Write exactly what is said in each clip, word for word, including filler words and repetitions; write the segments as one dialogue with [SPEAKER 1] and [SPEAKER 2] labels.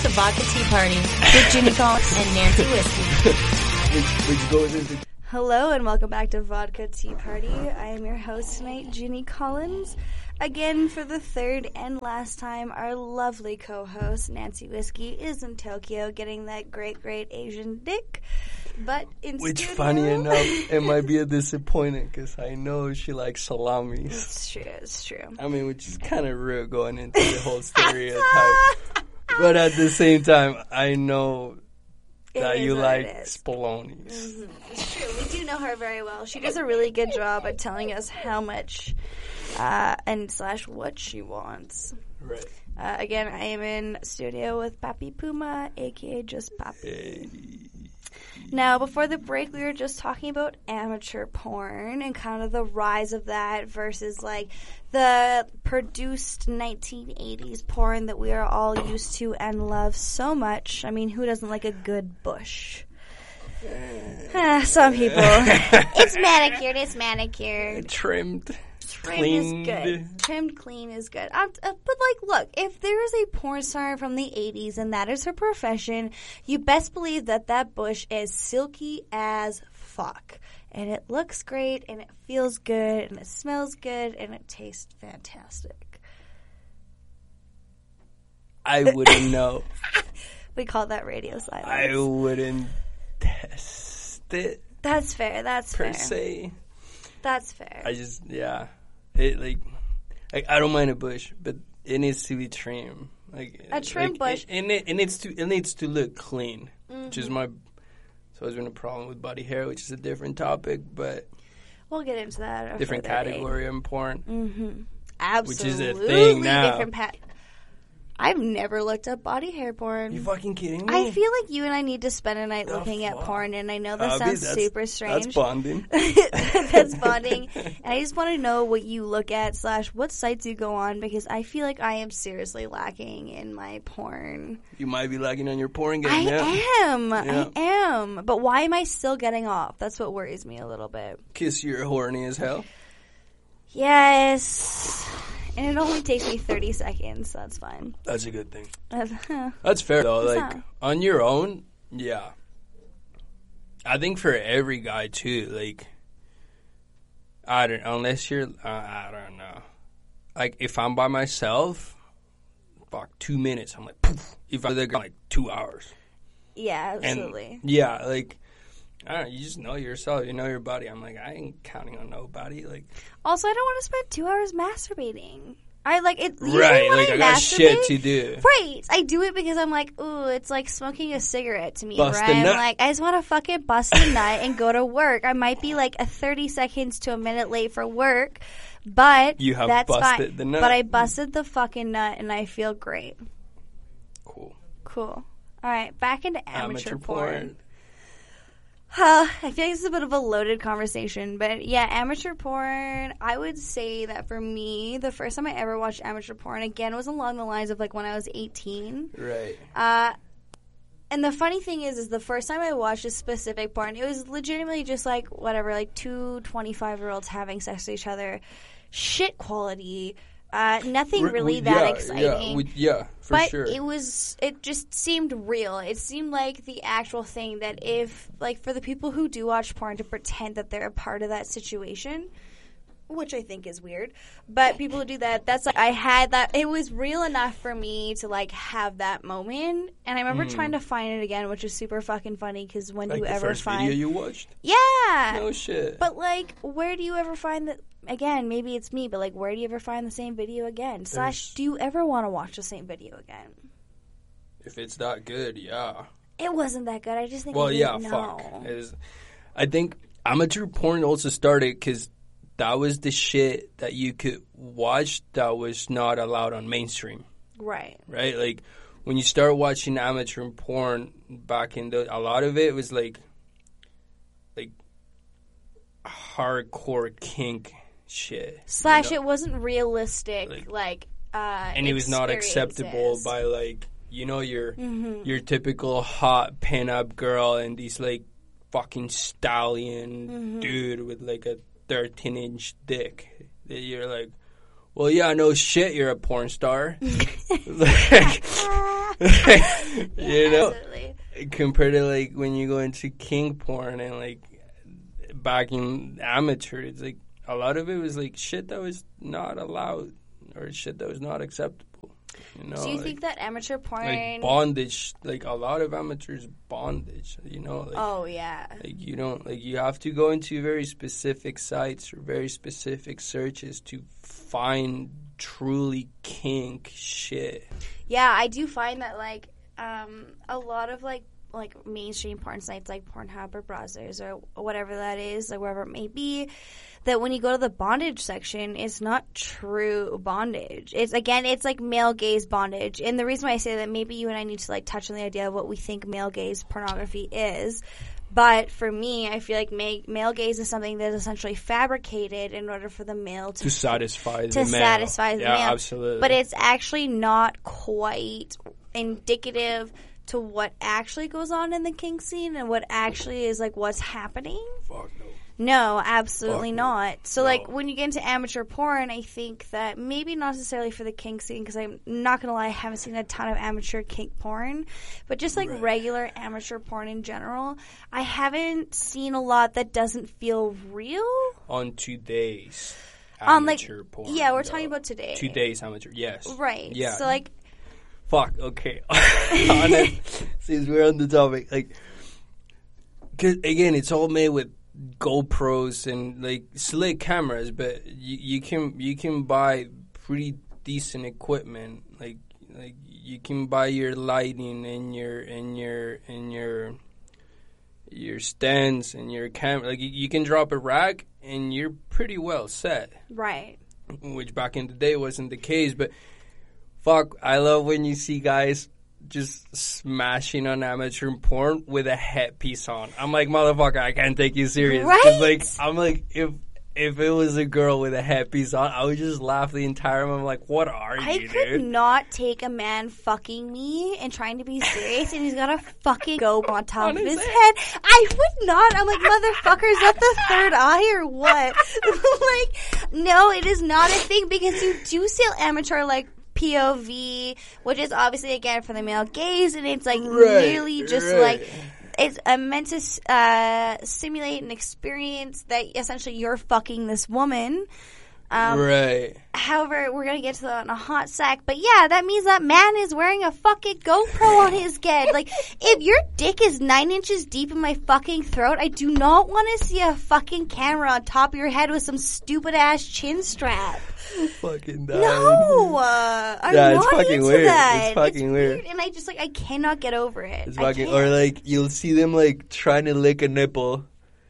[SPEAKER 1] to Vodka Tea Party with Ginny Collins and Nancy Whiskey.
[SPEAKER 2] which, which goes into...
[SPEAKER 3] Hello and welcome back to Vodka Tea Party. I am your host tonight, Ginny Collins. Again, for the third and last time, our lovely co-host, Nancy Whiskey, is in Tokyo getting that great, great Asian dick. But in
[SPEAKER 2] Which,
[SPEAKER 3] studio,
[SPEAKER 2] funny enough, it might be a disappointment because I know she likes salamis.
[SPEAKER 3] It's true, it's true.
[SPEAKER 2] I mean, which is kind of real going into the whole stereotype. But at the same time, I know that you like spalonis.
[SPEAKER 3] Mm-hmm. It's true. We do know her very well. She does a really good job at telling us how much uh, and slash what she wants.
[SPEAKER 2] Right.
[SPEAKER 3] Uh, again, I am in studio with Papi Puma, a k a just Papi.
[SPEAKER 2] Hey.
[SPEAKER 3] Now, before the break, we were just talking about amateur porn and kind of the rise of that versus, like, the produced nineteen eighties porn that we are all used to and love so much. I mean, who doesn't like a good bush? Ah, some people. It's manicured, it's manicured.
[SPEAKER 2] Trimmed.
[SPEAKER 3] Trimmed
[SPEAKER 2] Cleaned.
[SPEAKER 3] is good. Trimmed clean is good. Um, uh, but, like, look, if there is a porn star from the eighties and that is her profession, you best believe that that bush is silky as fuck. And it looks great, and it feels good, and it smells good, and it tastes fantastic.
[SPEAKER 2] I wouldn't know.
[SPEAKER 3] We call that radio silence.
[SPEAKER 2] I wouldn't test it.
[SPEAKER 3] That's fair. That's
[SPEAKER 2] per
[SPEAKER 3] fair.
[SPEAKER 2] se.
[SPEAKER 3] That's fair.
[SPEAKER 2] I just, yeah. It, like, like, I don't mind a bush, but it needs to be trimmed. Like
[SPEAKER 3] A trim
[SPEAKER 2] like,
[SPEAKER 3] bush.
[SPEAKER 2] It, it, it needs to it needs to look clean,
[SPEAKER 3] Mm-hmm.
[SPEAKER 2] which is my. It's always been a problem with body hair, which is a different topic, but
[SPEAKER 3] We'll get into that. a
[SPEAKER 2] different
[SPEAKER 3] further date.
[SPEAKER 2] category of porn.
[SPEAKER 3] Mm-hmm. Absolutely.
[SPEAKER 2] Which is a thing now.
[SPEAKER 3] Different pa- I've never looked up body hair porn.
[SPEAKER 2] You fucking kidding me?
[SPEAKER 3] I feel like you and I need to spend a night
[SPEAKER 2] The
[SPEAKER 3] looking at
[SPEAKER 2] fuck?
[SPEAKER 3] porn, and I know that
[SPEAKER 2] Abby,
[SPEAKER 3] sounds
[SPEAKER 2] that's-
[SPEAKER 3] super strange.
[SPEAKER 2] That's bonding.
[SPEAKER 3] That's bonding. And I just want to know what you look at slash what sites you go on, because I feel like I am seriously lacking in my porn.
[SPEAKER 2] You might be lagging on your porn game.
[SPEAKER 3] I
[SPEAKER 2] yeah.
[SPEAKER 3] am.
[SPEAKER 2] Yeah.
[SPEAKER 3] I am. But why am I still getting off? That's what worries me a little bit.
[SPEAKER 2] Kiss you're horny as hell.
[SPEAKER 3] Yes. And it only takes me thirty seconds, so that's fine.
[SPEAKER 2] That's a good thing.
[SPEAKER 3] Uh,
[SPEAKER 2] That's fair though.
[SPEAKER 3] What's
[SPEAKER 2] Like
[SPEAKER 3] that?
[SPEAKER 2] on your own, yeah. I think for every guy too. Like, I don't unless you're. Uh, I don't know. Like if I'm by myself, fuck two minutes. I'm like, poof. If I'm there, like two hours.
[SPEAKER 3] yeah,
[SPEAKER 2] And
[SPEAKER 3] absolutely.
[SPEAKER 2] yeah, like. I don't know, you just know yourself, you know your body. I'm like, I ain't counting on nobody. Like,
[SPEAKER 3] Also, I don't want to spend two hours masturbating. I like it. usually
[SPEAKER 2] right?
[SPEAKER 3] when
[SPEAKER 2] Like,
[SPEAKER 3] I,
[SPEAKER 2] I got shit
[SPEAKER 3] masturbate-
[SPEAKER 2] to do.
[SPEAKER 3] Right. I do it because I'm like, ooh, it's like smoking a cigarette to me,
[SPEAKER 2] Bust a
[SPEAKER 3] right? I'm
[SPEAKER 2] nut.
[SPEAKER 3] like, I just want to fucking bust a nut and go to work. I might be like a thirty seconds to a minute late for work, but
[SPEAKER 2] You have
[SPEAKER 3] that's
[SPEAKER 2] busted
[SPEAKER 3] fine.
[SPEAKER 2] the nut.
[SPEAKER 3] But I busted the fucking nut and I feel great.
[SPEAKER 2] Cool.
[SPEAKER 3] Cool. All right, back into amateur,
[SPEAKER 2] Amateur
[SPEAKER 3] porn.
[SPEAKER 2] porn.
[SPEAKER 3] Uh, I feel like this is a bit of a loaded conversation, but yeah, amateur porn, I would say that for me, the first time I ever watched amateur porn, again, was along the lines of like when I was eighteen.
[SPEAKER 2] Right.
[SPEAKER 3] Uh, and the funny thing is, is the first time I watched a specific porn, it was legitimately just like, whatever, like two twenty-five-year-olds having sex with each other. Shit quality. Uh, nothing
[SPEAKER 2] Re-
[SPEAKER 3] really
[SPEAKER 2] we-
[SPEAKER 3] that
[SPEAKER 2] yeah,
[SPEAKER 3] exciting.
[SPEAKER 2] Yeah, we, yeah for
[SPEAKER 3] but
[SPEAKER 2] sure.
[SPEAKER 3] it was, it just seemed real. It seemed like the actual thing that if, like, for the people who do watch porn to pretend that they're a part of that situation, which I think is weird, but people who do that, that's like, I had that, it was real enough for me to, like, have that moment, and I remember
[SPEAKER 2] Mm.
[SPEAKER 3] trying to find it again, which is super fucking funny, because when
[SPEAKER 2] like
[SPEAKER 3] do you
[SPEAKER 2] the
[SPEAKER 3] ever
[SPEAKER 2] first
[SPEAKER 3] find...
[SPEAKER 2] video you watched?
[SPEAKER 3] Yeah!
[SPEAKER 2] No shit.
[SPEAKER 3] But, like, where do you ever find that? Again, maybe it's me, but, like, where do you ever find the same video again? Slash,
[SPEAKER 2] There's-
[SPEAKER 3] do you ever want to watch the same video again?
[SPEAKER 2] If it's that good, yeah.
[SPEAKER 3] It wasn't that good. I just think
[SPEAKER 2] Well,
[SPEAKER 3] I
[SPEAKER 2] yeah,
[SPEAKER 3] didn't
[SPEAKER 2] fuck.
[SPEAKER 3] know.
[SPEAKER 2] It was- I think amateur porn also started because that was the shit that you could watch that was not allowed on mainstream,
[SPEAKER 3] Right.
[SPEAKER 2] right? Like, when you start watching amateur porn back in the... A lot of it was, like, like, hardcore kink shit.
[SPEAKER 3] Slash,
[SPEAKER 2] you know?
[SPEAKER 3] it wasn't realistic,
[SPEAKER 2] Like-
[SPEAKER 3] like, uh,
[SPEAKER 2] And it was not acceptable
[SPEAKER 3] experiences.
[SPEAKER 2] by, like, you know, your
[SPEAKER 3] Mhm.
[SPEAKER 2] your typical hot pin-up girl and these, like, fucking stallion
[SPEAKER 3] Mhm.
[SPEAKER 2] dude with, like, a thirteen-inch dick. That you're like, well, yeah, no shit, you're a porn star. like, you know,
[SPEAKER 3] Absolutely.
[SPEAKER 2] compared to like when you go into king porn and like back in amateur, it's like a lot of it was like shit that was not allowed or shit that was not acceptable. You know,
[SPEAKER 3] Do you
[SPEAKER 2] like,
[SPEAKER 3] think that amateur porn?
[SPEAKER 2] like bondage, like a lot of amateurs bondage, you know, like,
[SPEAKER 3] oh yeah.
[SPEAKER 2] like you don't like you have to go into very specific sites or very specific searches to find truly kink shit.
[SPEAKER 3] Yeah, I do find that like um, a lot of like like mainstream porn sites like Pornhub or Brazzers or whatever that is, like wherever it may be, that when you go to the bondage section, it's not true bondage. It's again, it's like male gaze bondage. And the reason why I say that, maybe you and I need to like touch on the idea of what we think male gaze pornography is. But for me, I feel like ma- male gaze is something that is essentially fabricated in order for the male to
[SPEAKER 2] To satisfy the
[SPEAKER 3] to
[SPEAKER 2] male.
[SPEAKER 3] satisfy the
[SPEAKER 2] yeah,
[SPEAKER 3] male.
[SPEAKER 2] absolutely.
[SPEAKER 3] But it's actually not quite indicative to what actually goes on in the kink scene and what actually is like what's happening.
[SPEAKER 2] Fuck no.
[SPEAKER 3] No, absolutely
[SPEAKER 2] Fuck no.
[SPEAKER 3] not. So,
[SPEAKER 2] No.
[SPEAKER 3] like, when you get into amateur porn, I think that maybe not necessarily for the kink scene, because I'm not going to lie, I haven't seen a ton of amateur kink porn, but just, like,
[SPEAKER 2] Right.
[SPEAKER 3] regular amateur porn in general, I haven't seen a lot that doesn't feel real.
[SPEAKER 2] On today's
[SPEAKER 3] On, like,
[SPEAKER 2] amateur porn.
[SPEAKER 3] yeah, we're
[SPEAKER 2] though.
[SPEAKER 3] talking about today.
[SPEAKER 2] Today's amateur, yes.
[SPEAKER 3] Right.
[SPEAKER 2] Yeah.
[SPEAKER 3] So, like,
[SPEAKER 2] Fuck, okay. Honest, since we're on the topic, like, cause again, it's all made with GoPros and like slick cameras, but you, you can you can buy pretty decent equipment. Like like you can buy your lighting and your and your and your your stands and your camera. Like you, you can drop a rack and you're pretty well set.
[SPEAKER 3] right.
[SPEAKER 2] Which back in the day wasn't the case, but fuck, I love when you see guys just smashing on amateur porn with a headpiece on. I'm like, motherfucker, I can't take you serious. 'Cause,
[SPEAKER 3] Right?
[SPEAKER 2] like, I'm like, if if it was a girl with a headpiece on, I would just laugh the entire time. I'm like, what are
[SPEAKER 3] I
[SPEAKER 2] you,
[SPEAKER 3] could
[SPEAKER 2] dude?
[SPEAKER 3] not take a man fucking me and trying to be serious, and he's got a fucking goat on top
[SPEAKER 2] On
[SPEAKER 3] of
[SPEAKER 2] his
[SPEAKER 3] his
[SPEAKER 2] head.
[SPEAKER 3] head. I would not. I'm like, motherfucker, is that the third eye or what? Like, no, it is not a thing, because you do see amateur, like, P O V, which is obviously, again, for the male gaze, and it's, like,
[SPEAKER 2] Right,
[SPEAKER 3] really just,
[SPEAKER 2] right.
[SPEAKER 3] like... It's uh, meant to uh, simulate an experience that essentially you're fucking this woman. Um,
[SPEAKER 2] right.
[SPEAKER 3] However, we're going to get to that in a hot sec. But yeah, that means that man is wearing a fucking GoPro on his head. Like, if your dick is nine inches deep in my fucking throat, I do not want to see a fucking camera on top of your head with some stupid ass chin strap.
[SPEAKER 2] Fucking dying.
[SPEAKER 3] No, uh, I'm
[SPEAKER 2] Yeah, it's
[SPEAKER 3] not
[SPEAKER 2] fucking
[SPEAKER 3] into
[SPEAKER 2] weird.
[SPEAKER 3] that.
[SPEAKER 2] It's fucking weird.
[SPEAKER 3] And I just, like, I cannot get over it.
[SPEAKER 2] It's
[SPEAKER 3] I
[SPEAKER 2] fucking,
[SPEAKER 3] can't.
[SPEAKER 2] or like you'll see them like trying to lick a nipple,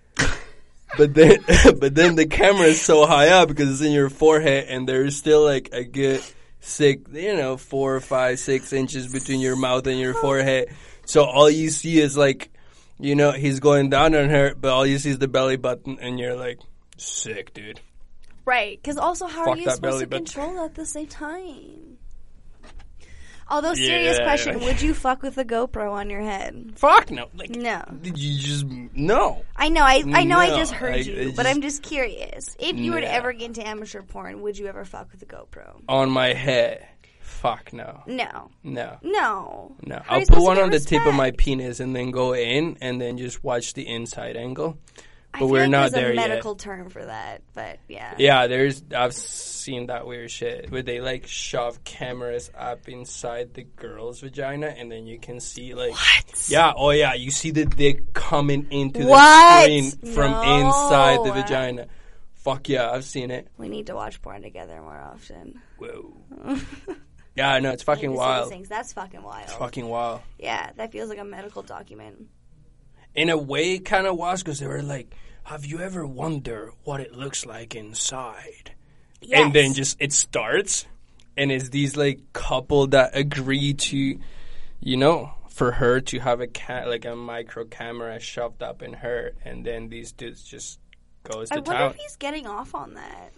[SPEAKER 2] but then but then the camera is so high up because it's in your forehead, and there's still like a good six, you know, four, five, six inches between your mouth and your forehead. So all you see is like, you know, he's going down on her, but all you see is the belly button, and you're like, sick, dude.
[SPEAKER 3] Right, because also, how
[SPEAKER 2] Fuck
[SPEAKER 3] are you
[SPEAKER 2] that
[SPEAKER 3] supposed
[SPEAKER 2] belly
[SPEAKER 3] to
[SPEAKER 2] button.
[SPEAKER 3] control that at the same time? Although, serious
[SPEAKER 2] Yeah.
[SPEAKER 3] question, would you fuck with a GoPro on your head?
[SPEAKER 2] Fuck no. Like,
[SPEAKER 3] No.
[SPEAKER 2] did you just no?
[SPEAKER 3] I know, I I know I
[SPEAKER 2] No,
[SPEAKER 3] just heard
[SPEAKER 2] I-
[SPEAKER 3] you,
[SPEAKER 2] I
[SPEAKER 3] but
[SPEAKER 2] just-
[SPEAKER 3] I'm just curious. If you were to
[SPEAKER 2] No.
[SPEAKER 3] ever get into amateur porn, would you ever fuck with a GoPro?
[SPEAKER 2] On my head. Fuck no.
[SPEAKER 3] No.
[SPEAKER 2] No.
[SPEAKER 3] No.
[SPEAKER 2] No,
[SPEAKER 3] How are
[SPEAKER 2] I'll
[SPEAKER 3] you
[SPEAKER 2] put
[SPEAKER 3] supposed to
[SPEAKER 2] one
[SPEAKER 3] get
[SPEAKER 2] on the tip of my
[SPEAKER 3] respect?
[SPEAKER 2] penis and then go in and then just watch the inside angle.
[SPEAKER 3] I
[SPEAKER 2] But
[SPEAKER 3] feel
[SPEAKER 2] we're
[SPEAKER 3] like
[SPEAKER 2] not
[SPEAKER 3] there's
[SPEAKER 2] there
[SPEAKER 3] a
[SPEAKER 2] yet.
[SPEAKER 3] medical term for that, but yeah.
[SPEAKER 2] Yeah, there's. I've seen that weird shit where they like shove cameras up inside the girl's vagina and then you can see like.
[SPEAKER 3] What?
[SPEAKER 2] Yeah. Oh yeah. You see the dick coming into
[SPEAKER 3] What?
[SPEAKER 2] the screen from
[SPEAKER 3] No.
[SPEAKER 2] inside the vagina. Fuck yeah, I've seen it.
[SPEAKER 3] We need to watch porn together more often.
[SPEAKER 2] Whoa. Yeah, I know it's
[SPEAKER 3] I
[SPEAKER 2] fucking
[SPEAKER 3] need to see these
[SPEAKER 2] wild.
[SPEAKER 3] things. That's fucking wild.
[SPEAKER 2] It's fucking wild.
[SPEAKER 3] Yeah, that feels like a medical document.
[SPEAKER 2] In a way, it kind of was because they were like, have you ever wondered what it looks like inside?
[SPEAKER 3] Yes.
[SPEAKER 2] And then just it starts, and it's these like couple that agree to, you know, for her to have a ca- like a micro camera shoved up in her, and then these dudes just goes
[SPEAKER 3] I
[SPEAKER 2] to
[SPEAKER 3] wonder
[SPEAKER 2] town.
[SPEAKER 3] if he's getting off on that.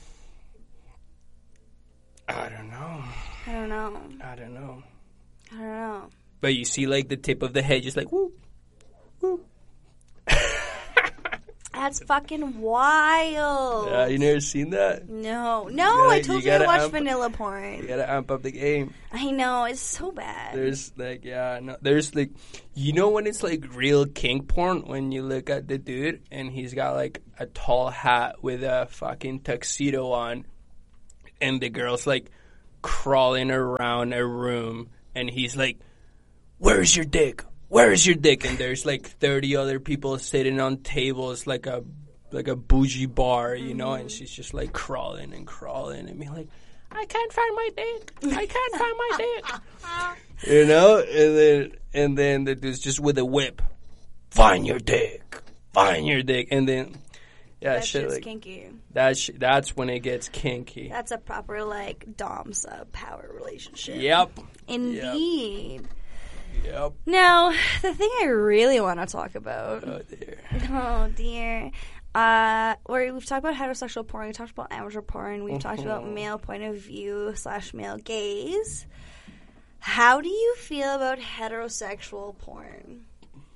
[SPEAKER 2] I don't know.
[SPEAKER 3] I don't know.
[SPEAKER 2] I don't know.
[SPEAKER 3] I don't know.
[SPEAKER 2] But you see like the tip of the head, just like whoop, whoop.
[SPEAKER 3] I That's fucking wild.
[SPEAKER 2] Yeah, you never seen that?
[SPEAKER 3] No. No,
[SPEAKER 2] You gotta-
[SPEAKER 3] I told
[SPEAKER 2] you
[SPEAKER 3] you, I
[SPEAKER 2] gotta
[SPEAKER 3] watched
[SPEAKER 2] amp-
[SPEAKER 3] vanilla
[SPEAKER 2] You
[SPEAKER 3] porn.
[SPEAKER 2] gotta amp up the game.
[SPEAKER 3] I know, it's so bad.
[SPEAKER 2] There's like, yeah, no, there's like, you know when it's like real kink porn when you look at the dude and he's got like a tall hat with a fucking tuxedo on, and the girl's like crawling around a room, and he's like, "Where's your dick? Where's your dick?" And there's like thirty other people sitting on tables like a like a bougie bar, you know, and she's just like crawling and crawling and being like, "I can't find my dick. I can't find my dick." You know, and then and then the dude's just with a whip. Find your dick. Find your dick. And then yeah,
[SPEAKER 3] That
[SPEAKER 2] shit
[SPEAKER 3] shit's
[SPEAKER 2] like
[SPEAKER 3] kinky.
[SPEAKER 2] that. Sh- that's when it gets kinky.
[SPEAKER 3] That's a proper, like, dom sub power relationship.
[SPEAKER 2] Yep.
[SPEAKER 3] Indeed.
[SPEAKER 2] Yep.
[SPEAKER 3] Now, the thing I really want to talk about.
[SPEAKER 2] Oh dear.
[SPEAKER 3] Oh, dear. Uh, where we've talked about heterosexual porn, we talked about amateur porn, we've talked about male point of view slash male gaze. How do you feel about heterosexual porn?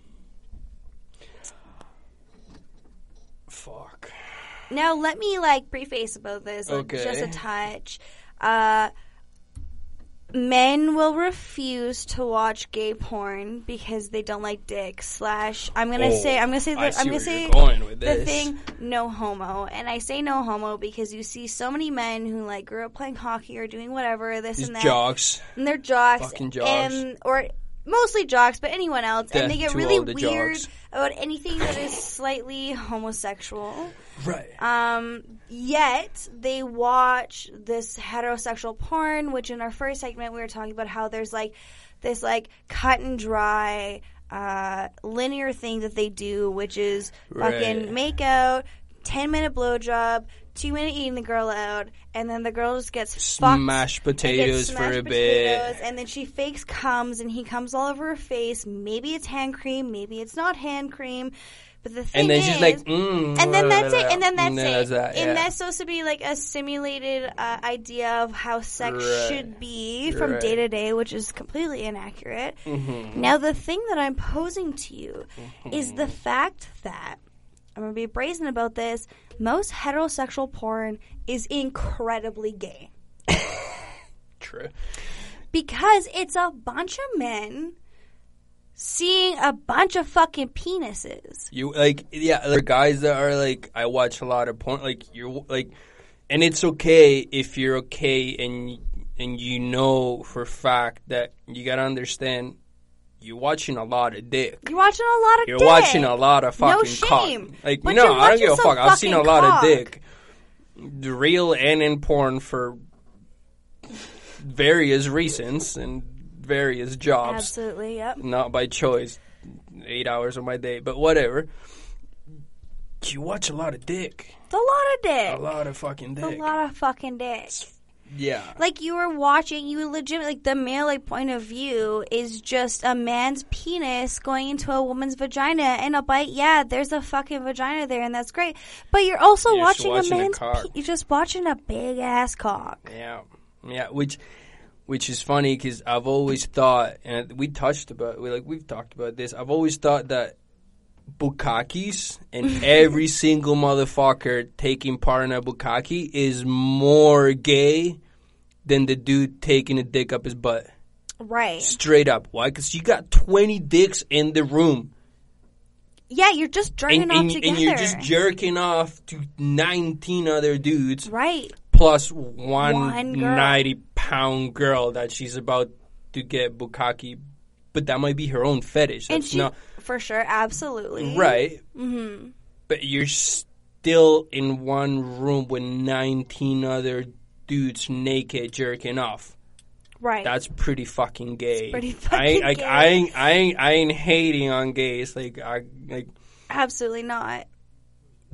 [SPEAKER 2] Fuck.
[SPEAKER 3] Now, let me, like, preface about this, like,
[SPEAKER 2] Okay.
[SPEAKER 3] just a touch. Uh, men will refuse to watch gay porn because they don't like dick. Slash, I'm gonna
[SPEAKER 2] Oh,
[SPEAKER 3] say, I'm gonna say, the,
[SPEAKER 2] I see
[SPEAKER 3] I'm gonna
[SPEAKER 2] where
[SPEAKER 3] say
[SPEAKER 2] you're going with
[SPEAKER 3] the
[SPEAKER 2] this.
[SPEAKER 3] thing, no homo. And I say no homo because you see so many men who like grew up playing hockey or doing whatever, this
[SPEAKER 2] These
[SPEAKER 3] and that,
[SPEAKER 2] jocks.
[SPEAKER 3] and they're jocks,
[SPEAKER 2] Fucking jocks.
[SPEAKER 3] and or mostly jocks, but anyone else,
[SPEAKER 2] Death
[SPEAKER 3] and they get
[SPEAKER 2] to
[SPEAKER 3] really
[SPEAKER 2] all the
[SPEAKER 3] weird
[SPEAKER 2] jocks.
[SPEAKER 3] about anything that is slightly homosexual.
[SPEAKER 2] Right.
[SPEAKER 3] Um, yet they watch this heterosexual porn, which in our first segment we were talking about how there's like this like cut and dry, uh, linear thing that they do, which is fucking
[SPEAKER 2] Right.
[SPEAKER 3] make out, ten minute blowjob, two minute eating the girl out, and then the girl just gets fucked.
[SPEAKER 2] Smashed
[SPEAKER 3] and gets
[SPEAKER 2] potatoes for
[SPEAKER 3] smashed
[SPEAKER 2] a bit.
[SPEAKER 3] potatoes, and then she fakes comes, and he comes all over her face. Maybe it's hand cream, maybe it's not hand cream. But the thing
[SPEAKER 2] And then
[SPEAKER 3] is,
[SPEAKER 2] she's like, mm,
[SPEAKER 3] and then that's it, and then that's
[SPEAKER 2] and
[SPEAKER 3] it,
[SPEAKER 2] that's that,
[SPEAKER 3] and
[SPEAKER 2] yeah.
[SPEAKER 3] that's supposed to be like a simulated uh, idea of how sex
[SPEAKER 2] Right.
[SPEAKER 3] should be from
[SPEAKER 2] Right.
[SPEAKER 3] day to day, which is completely inaccurate.
[SPEAKER 2] Mm-hmm.
[SPEAKER 3] Now, the thing that I'm posing to you is the fact that I'm going to be brazen about this. Most heterosexual porn is incredibly gay
[SPEAKER 2] True.
[SPEAKER 3] because it's a bunch of men seeing a bunch of fucking penises.
[SPEAKER 2] You like, yeah, like guys that are like, I watch a lot of porn. Like you're like, and it's okay if you're okay, and and you know for a fact that you gotta understand. You're watching a lot of dick.
[SPEAKER 3] You're watching a lot of
[SPEAKER 2] You're
[SPEAKER 3] dick.
[SPEAKER 2] watching a lot of
[SPEAKER 3] No
[SPEAKER 2] fucking
[SPEAKER 3] shame.
[SPEAKER 2] cock. Like
[SPEAKER 3] But
[SPEAKER 2] no,
[SPEAKER 3] you're
[SPEAKER 2] I don't
[SPEAKER 3] watching
[SPEAKER 2] give a
[SPEAKER 3] some
[SPEAKER 2] fuck. I've seen a
[SPEAKER 3] fucking
[SPEAKER 2] lot
[SPEAKER 3] cock.
[SPEAKER 2] of dick, the real and in porn for various reasons and various jobs.
[SPEAKER 3] Absolutely, yep.
[SPEAKER 2] Not by choice. Eight hours of my day, but whatever. You watch a lot of dick.
[SPEAKER 3] It's a lot of dick.
[SPEAKER 2] A lot of fucking dick.
[SPEAKER 3] It's a lot of fucking dick.
[SPEAKER 2] Yeah.
[SPEAKER 3] Like you were watching, you were legit, like the male like point of view is just a man's penis going into a woman's vagina and a bite. Yeah, there's a fucking vagina there, and that's great. But you're also
[SPEAKER 2] You're just
[SPEAKER 3] watching,
[SPEAKER 2] watching
[SPEAKER 3] a
[SPEAKER 2] a
[SPEAKER 3] man's.
[SPEAKER 2] cock.
[SPEAKER 3] Pe- you're just watching a big ass cock.
[SPEAKER 2] Yeah, yeah, which, which is funny because I've always thought, and we touched about, we like we've talked about this. I've always thought that bukkakis and every single motherfucker taking part in a bukkake is more gay than the dude taking a dick up his butt.
[SPEAKER 3] Right.
[SPEAKER 2] Straight up. Why? Because you got twenty dicks in the room.
[SPEAKER 3] Yeah, you're just jerking
[SPEAKER 2] And,
[SPEAKER 3] off
[SPEAKER 2] and,
[SPEAKER 3] together.
[SPEAKER 2] and you're just jerking off to nineteen other dudes.
[SPEAKER 3] Right.
[SPEAKER 2] Plus one,
[SPEAKER 3] One girl.
[SPEAKER 2] ninety-pound girl that she's about to get bukkake, but that might be her own fetish.
[SPEAKER 3] And
[SPEAKER 2] That's
[SPEAKER 3] she,
[SPEAKER 2] not
[SPEAKER 3] for sure, absolutely.
[SPEAKER 2] right.
[SPEAKER 3] Mm-hmm.
[SPEAKER 2] But you're still in one room with nineteen other dudes naked jerking off.
[SPEAKER 3] Right.
[SPEAKER 2] That's pretty fucking gay.
[SPEAKER 3] It's pretty
[SPEAKER 2] I ain't,
[SPEAKER 3] fucking
[SPEAKER 2] like,
[SPEAKER 3] gay.
[SPEAKER 2] I ain't, I ain't, I ain't hating on gays. Like, I like.
[SPEAKER 3] Absolutely not.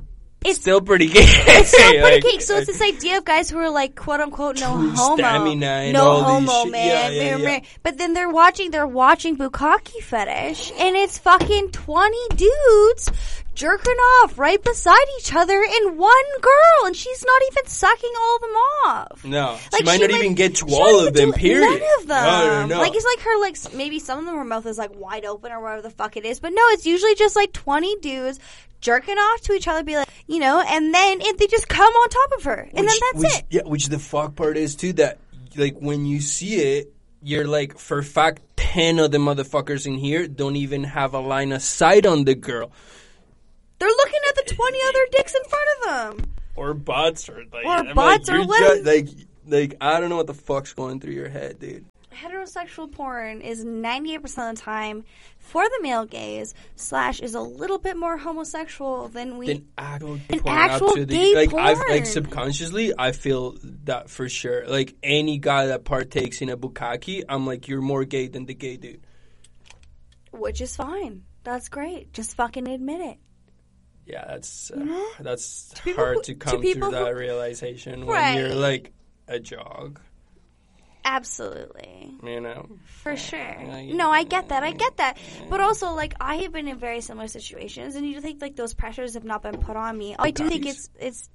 [SPEAKER 3] it's
[SPEAKER 2] still pretty gay.
[SPEAKER 3] It's still pretty
[SPEAKER 2] like,
[SPEAKER 3] gay. So it's this idea of guys who are like, quote unquote, no homo,
[SPEAKER 2] stamina and
[SPEAKER 3] no
[SPEAKER 2] all
[SPEAKER 3] homo,
[SPEAKER 2] these
[SPEAKER 3] man.
[SPEAKER 2] shit. Yeah, yeah, yeah.
[SPEAKER 3] But then they're watching, they're watching bukkake fetish, and it's fucking twenty dudes jerking off right beside each other in one girl, and she's not even sucking all of them off.
[SPEAKER 2] No,
[SPEAKER 3] Like,
[SPEAKER 2] she might
[SPEAKER 3] she
[SPEAKER 2] not
[SPEAKER 3] might-
[SPEAKER 2] even get to
[SPEAKER 3] she
[SPEAKER 2] all
[SPEAKER 3] don't
[SPEAKER 2] of
[SPEAKER 3] even
[SPEAKER 2] them.
[SPEAKER 3] do
[SPEAKER 2] Period.
[SPEAKER 3] None of them.
[SPEAKER 2] No, no, no.
[SPEAKER 3] Like it's like her, like s- maybe some of them her mouth is like wide open or whatever the fuck it is, but no, it's usually just like twenty dudes jerking off to each other, be like, you know, and then it, they just come on top of her, and
[SPEAKER 2] which,
[SPEAKER 3] then that's
[SPEAKER 2] which,
[SPEAKER 3] it.
[SPEAKER 2] Yeah, which the fuck part is too that like when you see it, you're like, for a fact, ten of the motherfuckers in here don't even have a line of sight on the girl.
[SPEAKER 3] They're looking at the twenty other dicks in front of them.
[SPEAKER 2] Or butts, or like,
[SPEAKER 3] Or
[SPEAKER 2] I'm
[SPEAKER 3] butts,
[SPEAKER 2] like,
[SPEAKER 3] or
[SPEAKER 2] you're
[SPEAKER 3] what-
[SPEAKER 2] ju- like, like I don't know what the fuck's going through your head, dude.
[SPEAKER 3] Heterosexual porn is ninety-eight percent of the time for the male gaze, slash is a little bit more homosexual than we...
[SPEAKER 2] Then adult
[SPEAKER 3] An
[SPEAKER 2] porn
[SPEAKER 3] actual
[SPEAKER 2] up to the,
[SPEAKER 3] gay
[SPEAKER 2] like I've
[SPEAKER 3] porn.
[SPEAKER 2] like subconsciously I feel that for sure. Like any guy that partakes in a bukkake, I'm like, you're more gay than the gay dude.
[SPEAKER 3] Which is fine. That's great. Just fucking admit it.
[SPEAKER 2] Yeah, that's uh,
[SPEAKER 3] You know?
[SPEAKER 2] that's
[SPEAKER 3] people
[SPEAKER 2] hard
[SPEAKER 3] who-
[SPEAKER 2] to
[SPEAKER 3] to
[SPEAKER 2] come to
[SPEAKER 3] people
[SPEAKER 2] that
[SPEAKER 3] who-
[SPEAKER 2] realization
[SPEAKER 3] Right.
[SPEAKER 2] when you're like a jog,
[SPEAKER 3] Absolutely.
[SPEAKER 2] you know.
[SPEAKER 3] For sure.
[SPEAKER 2] yeah.
[SPEAKER 3] No, I get that. I get that. But also, like, I have been in very similar situations, and you think, like, those pressures have not been put on me. I do think it's... it's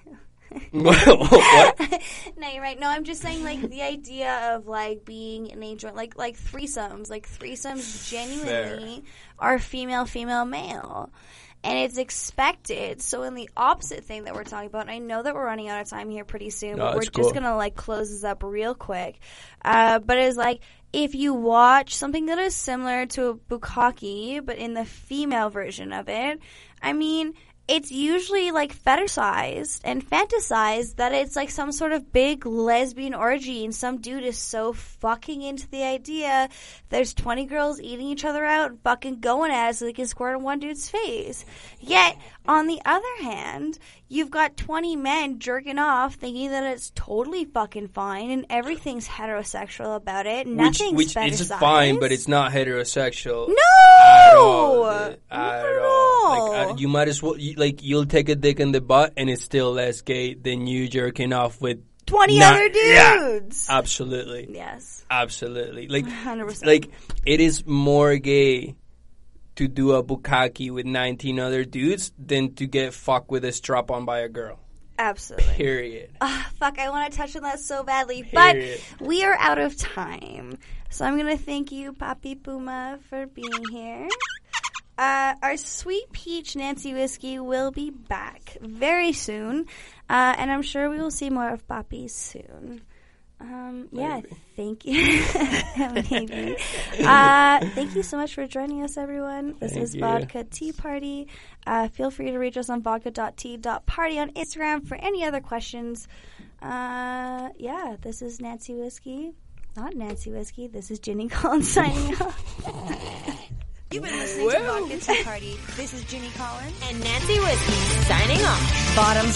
[SPEAKER 2] What?
[SPEAKER 3] No, you're right. No, I'm just saying, like, the idea of, like, being an angel, like, like threesomes. Like, threesomes genuinely are female, female, male. And it's expected. So in the opposite thing that we're talking about, and I know that we're running out of time here pretty soon,
[SPEAKER 2] No,
[SPEAKER 3] but we're
[SPEAKER 2] it's
[SPEAKER 3] just
[SPEAKER 2] cool.
[SPEAKER 3] going to, like, close this up real quick. Uh, but it's like, if you watch something that is similar to a bukkake, but in the female version of it, I mean... it's usually, like, fetishized and fantasized that it's, like, some sort of big lesbian orgy, and some dude is so fucking into the idea there's twenty girls eating each other out and fucking going at it so they can squirt on one dude's face. Yet, on the other hand, you've got twenty men jerking off thinking that it's totally fucking fine and everything's heterosexual about it.
[SPEAKER 2] which
[SPEAKER 3] Nothing's
[SPEAKER 2] which
[SPEAKER 3] fetishized.
[SPEAKER 2] is fine, but it's not heterosexual.
[SPEAKER 3] No!
[SPEAKER 2] At all, dude.
[SPEAKER 3] Not
[SPEAKER 2] At
[SPEAKER 3] at
[SPEAKER 2] all. Like,
[SPEAKER 3] all.
[SPEAKER 2] I- you might as well, you, like, you'll take a dick in the butt and it's still less gay than you jerking off with
[SPEAKER 3] twenty
[SPEAKER 2] not-
[SPEAKER 3] other
[SPEAKER 2] yeah.
[SPEAKER 3] dudes.
[SPEAKER 2] Absolutely.
[SPEAKER 3] Yes.
[SPEAKER 2] Absolutely. Like,
[SPEAKER 3] one hundred percent.
[SPEAKER 2] like, it is more gay to do a bukkake with nineteen other dudes than to get fucked with a strap on by a girl.
[SPEAKER 3] Absolutely.
[SPEAKER 2] Period.
[SPEAKER 3] Ah, fuck, I want to touch on that so badly.
[SPEAKER 2] Period.
[SPEAKER 3] But we are out of time. So I'm going to thank you, Papi Puma, for being here. Uh, our Sweet Peach Nancy Whiskey will be back very soon. Uh, and I'm sure we will see more of Papi soon. Um, yeah,
[SPEAKER 2] Maybe.
[SPEAKER 3] thank you. Maybe. Uh, thank you so much for joining us, everyone. This
[SPEAKER 2] Thank
[SPEAKER 3] is
[SPEAKER 2] you.
[SPEAKER 3] Vodka Tea Party. Uh, feel free to reach us on vodka dot tea dot party on Instagram for any other questions. Uh, yeah, this is Nancy Whiskey. Not Nancy Whiskey. This is Ginny Collins signing off.
[SPEAKER 1] You've been listening to Vodka Tea Party. This is Ginny Collins and Nancy Whiskey signing off. Bottoms